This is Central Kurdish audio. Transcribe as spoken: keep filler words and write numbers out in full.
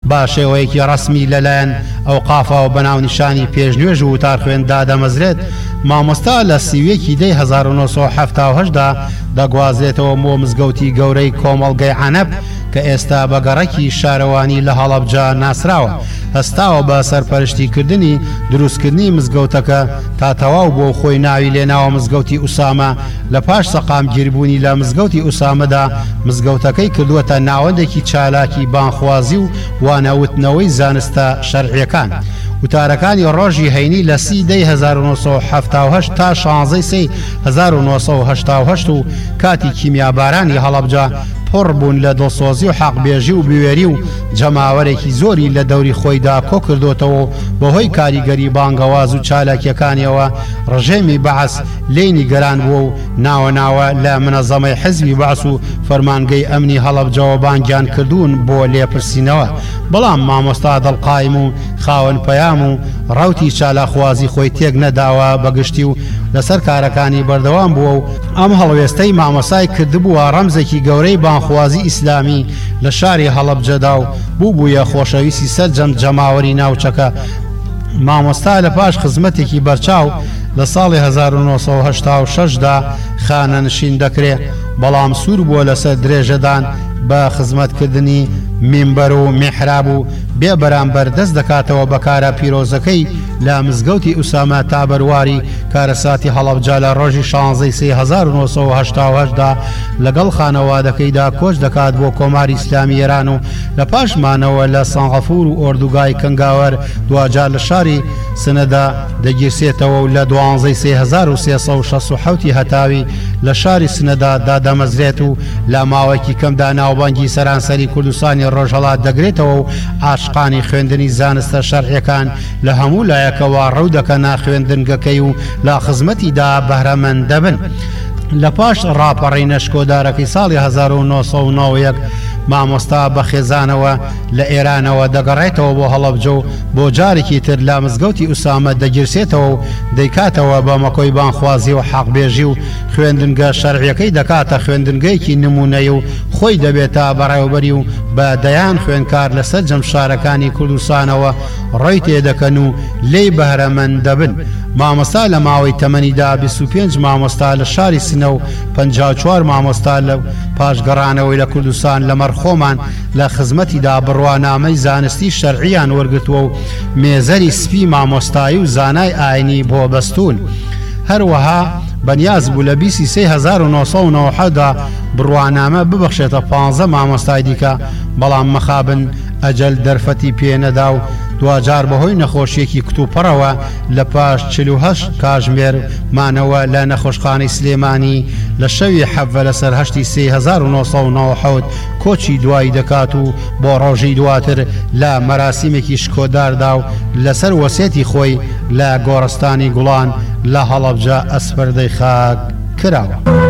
با شێوەیەکی ڕسمی لەلایەن ئەو قافەوە بەناو نیشانی پێشنوێژ و وتار خوێندا دەمەزرێت. مامۆستا لە سیوێکی دەی هەزار و نۆ سەد و هەفتاد و هەشت دا دەگوازرێتەوە بۆ مزگەوتی گەورەی کۆمەڵگەی عەنەب کە ئێستا بە گەڕەکی شارەوانی لە هەڵەبجە ناسراوە. هەستاوە بە سەرپەرشتیکردنی دروستکردنی مزگەوتەکە تا تەواو بۆ خۆی ناوی لێناوە مزگەوتی ئوسامە. لە پاش سەقام گیربوونی لە مزگەوتی ئوسامەدا مزگەوتەکەی کردووەتە ناوەندێکی چالاکی بانخوازی و وانەوتنەوەی زانستە شەرعیەکان. وتارەکانی ڕۆژی هەینی لە سی دەی هەزار و نۆ سەد و هەفتاد و هەشت تا شانزەی سەی هەزار و نۆ سەد و هەشتاد و هەشت و کاتی کیمیابارانی هەڵەبجە پڕ بوون لە دڵسۆزی و حەقبێژی و بوێری و جەماوەرێکی زۆری لە دەوری خۆیدا کۆ کردوتەوە بەهۆی کاریگەری بانگەواز و چالاکیەکانیەوە. ڕژێمی بەعەس لێی نیگەران بووە و ناوە ناوە لە منەزەمەی حزبی بەعەس و فەرمانگەی ئەمنی هەڵەبجەوە بانگیان کردوون بۆ لێپرسینەوە. بەڵام مامۆستا دڵقایم و خاوەن پەیام و ڕاوتی چالاخوازی خۆی تێک نەداوە بەگشتی و لەسەر کارەکانی بەردەوام بووە و ئەم هەڵوێستەی مامۆسای کردبووە ڕەمزێکی گەورەی بانخوازی ئیسلامی لە شاری هەڵەبجەدا و بوو بوویە خۆشەویستی سەرجەم جەماوەری ناوچەکە. مامۆستا لە پاش خزمەتێکی بەرچاو لە ساڵی هەزار و نۆ سەد و هەشتاد و شەش دا خانە نشین دەکرێت، بەڵام سوور بووە لەسەر درێژەدان بە خزمەتکردنی مینبەر و میحراب و بێ بەرامبەر دەست دەکاتەوە بەکارە پیرۆزەکەی لە مزگەوتی ئوسامە تا بەرواری کارەساتی هەڵەبجە لە ڕۆژی شانزەی سێ هەزار و نۆ سەد و هەشتاد و هەشت دا لەگەڵ خانەوادەکەیدا کۆچ دەکات بۆ کۆماری ئیسلامی ئێران و لە پاشمانەوە لە سەنغەفور و ئۆردوگای کەنگاوەر دوجار لە شاری سنەدا دەگیرسێتەوە و لە دوانزەی سێ هەزار و سێسەد و شەست و حەوتی هەتاوی لە شاری سنەدا دادەمەزرێت و لە ماوەیەکی کەمدا ناوبانگی سەرانسەری کوردستانی ڕۆژهەڵات دەگرێتەوە و عاشقانی خوێندنی زانستە شەرعیەکان لە هەموو لایەکەوە ڕوو دەکەنە خوێندنگەکەی و لە خزمەتیدا بەهرەمەند دەبن. لە پاش ڕاپەڕی نەشکۆدارەکەی ساڵی هەزار و نۆ سەد و نۆ و یەک مامۆستا بە خێزانەوە لە ئێرانەوە دەگەڕێتەوە بۆ هەڵەبجە و بۆ جارێکی تر لە مزگەوتی ئوسامە دەگیرسێتەوە و دەیکاتەوە بە مەکۆی بانخوازی و حەقبێژی و خوێندنگە شەرعیەکەی دەکاتە خوێندنگەیەکی نمونەی و خۆی دەبێتە بەڕێوەبەری و بە دەیان خوێندکار لەسەر جەمشارەکانی کوردستانەوە ڕۆی تێدەکەن و لێی بەهرەمەند دەبن. مامۆستا لە ماوەی تەمەنیدا بیست و پێنج مامۆستا لە شاری سنە و پەنجا و چوار مامۆستا لە پاشگەڕانەوەی لە کوردستان لە مەرخۆمان لە خزمەتیدا بڕوانامەی زانستی شەرعیان وەرگرتووە و مێزەری سپی مامۆستایی و زانای ئاینی بۆ بەستون. هەروەها بەنیاز بوو لە بیستی سێ هەزار و نۆ سەد و نۆ حەوتدا بڕوانامە ببەخشێتە پانزە مامۆستای دیکە، بەڵام مەخابن ئەجەل دەرفەتی پێنەدا و دوجار بەهۆی نەخۆشیەکی کتوپەڕەوە لە پاش چل و هەشت کاتژمێر مانەوە لە نەخۆشخانەی سلێمانی لە شەوی حەڤە لەسەر هەشتی سێ هەزار و نۆ سەد و نۆ حەوت کۆچی دوایی دەکات و بۆ ڕۆژی دواتر لە مەراسیمێکی شکۆداردا و لەسەر وەسێتی خۆی لە گۆڕستانی گوڵان لە هەڵەبجە ئەسپەردەی خاک کراوە.